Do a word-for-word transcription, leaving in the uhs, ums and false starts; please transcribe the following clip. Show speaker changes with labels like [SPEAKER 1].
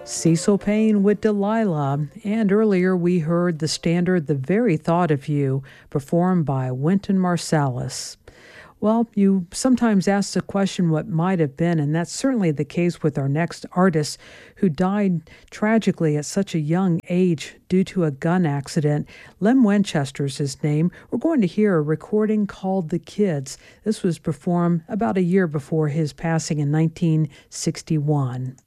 [SPEAKER 1] Cecil Payne with Delilah, and earlier we heard the standard The Very Thought of You, performed by Wynton Marsalis. Well, you sometimes ask the question what might have been, and that's certainly the case with our next artist who died tragically at such a young age due to a gun accident. Lem Winchester's his name. We're going to hear a recording called The Kids. This was performed about a year before his passing in nineteen sixty-one.